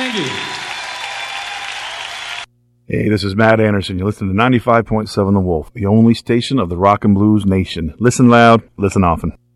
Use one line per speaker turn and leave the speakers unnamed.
Thank you.
Hey, this is Matt Anderson. You listen to 95.7 The Wolf, the only station of the rock and blues nation. Listen loud, listen often.